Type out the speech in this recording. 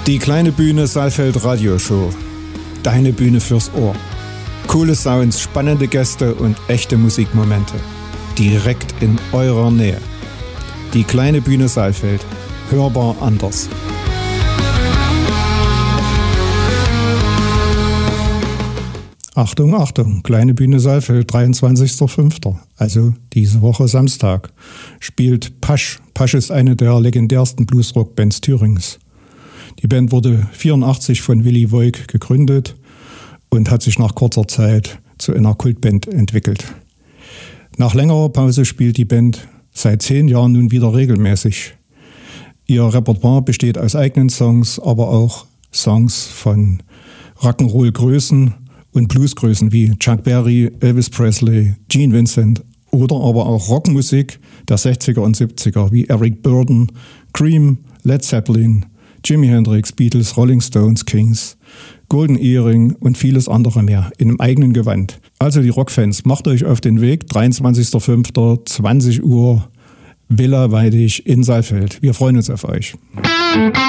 Die kleine Bühne Saalfeld Radioshow. Deine Bühne fürs Ohr. Coole Sounds, spannende Gäste und echte Musikmomente. Direkt in eurer Nähe. Die kleine Bühne Saalfeld. Hörbar anders. Achtung, Achtung, kleine Bühne Saalfeld, 23.05., also diese Woche Samstag, spielt Pasch. Pasch ist eine der legendärsten Bluesrock-Bands Thüringens. Die Band wurde 1984 von Willi Voig gegründet und hat sich nach kurzer Zeit zu einer Kultband entwickelt. Nach längerer Pause spielt die Band seit 10 Jahren nun wieder regelmäßig. Ihr Repertoire besteht aus eigenen Songs, aber auch Songs von Rock'n'Roll-Größen und Bluesgrößen wie Chuck Berry, Elvis Presley, Gene Vincent oder aber auch Rockmusik der 60er und 70er wie Eric Burdon, Cream, Led Zeppelin, Jimi Hendrix, Beatles, Rolling Stones, Kings, Golden Earring und vieles andere mehr in einem eigenen Gewand. Also die Rockfans, macht euch auf den Weg, 23.05., 20 Uhr, Villa Weidig in Saalfeld. Wir freuen uns auf euch.